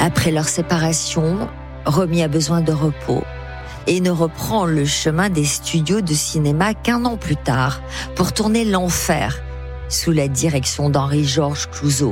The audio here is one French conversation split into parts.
Après leur séparation, Romy a besoin de repos et ne reprend le chemin des studios de cinéma qu'1 an plus tard pour tourner L'Enfer sous la direction d'Henri-Georges Clouzot.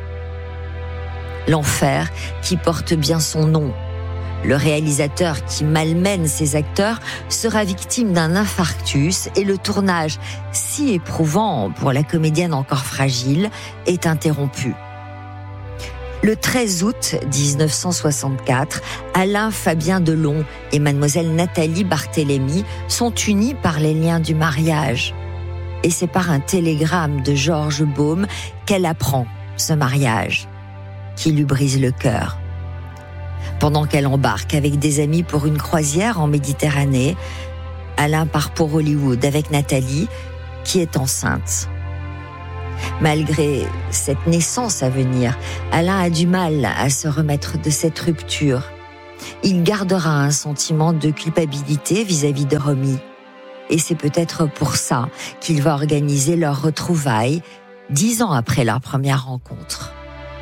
L'Enfer qui porte bien son nom. Le réalisateur qui malmène ses acteurs sera victime d'un infarctus et le tournage, si éprouvant pour la comédienne encore fragile, est interrompu. Le 13 août 1964, Alain Fabien Delon et mademoiselle Nathalie Barthélemy sont unis par les liens du mariage. Et c'est par un télégramme de Georges Baume qu'elle apprend ce mariage, qui lui brise le cœur. Pendant qu'elle embarque avec des amis pour une croisière en Méditerranée, Alain part pour Hollywood avec Nathalie, qui est enceinte. Malgré cette naissance à venir, Alain a du mal à se remettre de cette rupture. Il gardera un sentiment de culpabilité vis-à-vis de Romy. Et c'est peut-être pour ça qu'il va organiser leur retrouvaille 10 ans après leur première rencontre.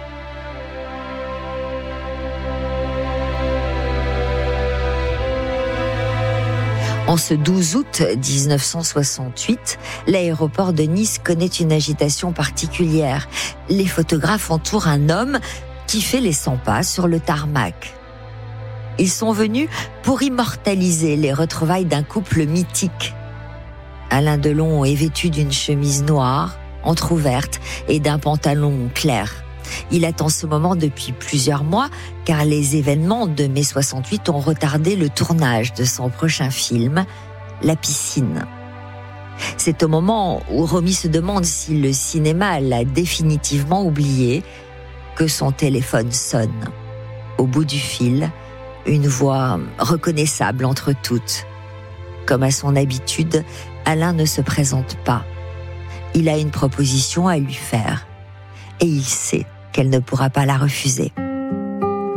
En ce 12 août 1968, l'aéroport de Nice connaît une agitation particulière. Les photographes entourent un homme qui fait les 100 pas sur le tarmac. Ils sont venus pour immortaliser les retrouvailles d'un couple mythique. Alain Delon est vêtu d'une chemise noire, entrouverte, et d'un pantalon clair. Il attend ce moment depuis plusieurs mois, car les événements de mai 68 ont retardé le tournage de son prochain film, La Piscine. C'est au moment où Romy se demande si le cinéma l'a définitivement oublié que son téléphone sonne. Au bout du fil, une voix reconnaissable entre toutes. Comme à son habitude, Alain ne se présente pas. Il a une proposition à lui faire. Et il sait qu'elle ne pourra pas la refuser.